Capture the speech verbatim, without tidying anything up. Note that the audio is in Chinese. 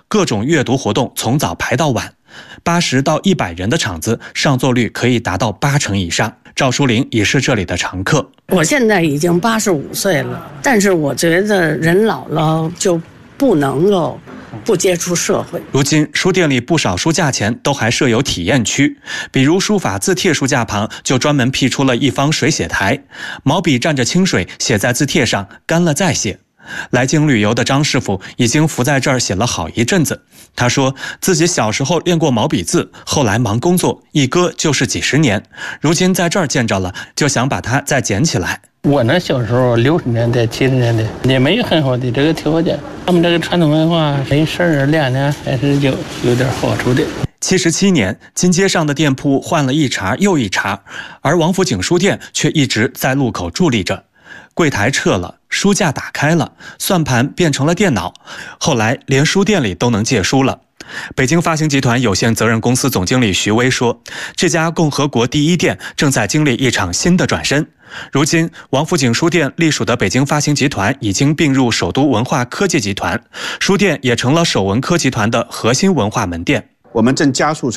各种阅读活动从早排到晚。八十到一百人的场子，上座率可以达到八成以上。赵淑玲也是这里的常客。 我现在已经八十五岁了，但是我觉得人老了就不能够不接触社会。 如今书店里不少书架前都还设有体验区，比如书法字帖书架旁就专门辟出了一方水写台，毛笔蘸着清水写在字帖上，干了再写。来京旅游的张师傅已经伏在这儿写了好一阵子。他说自己小时候练过毛笔字，后来忙工作一搁就是几十年，如今在这儿见着了，就想把它再捡起来。 我那小时候六十年代七十年代也没有很好的这个条件，他们这个传统文化没事儿练练还是有有点好处的。 七十七年，金街上的店铺换了一茬又一茬，而王府井书店却一直在路口伫立着。柜台撤了，书架打开了，算盘变成了电脑，后来连书店里都能借书了。北京发行集团有限责任公司总经理徐威说，这家共和国第一店正在经历一场新的转身。如今王府井书店隶属的北京发行集团已经并入首都文化科技集团，书店也成了首文科集团的核心文化门店。 我们正加速